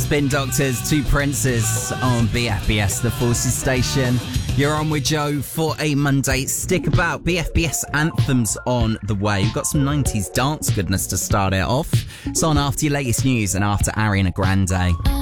Spin Doctors, Two Princes on BFBS, the Forces Station. You're on with Joe for a Monday. Stick about. BFBS anthems on the way. We've got some 90s dance goodness to start it off. It's on after your latest news and after Ariana Grande.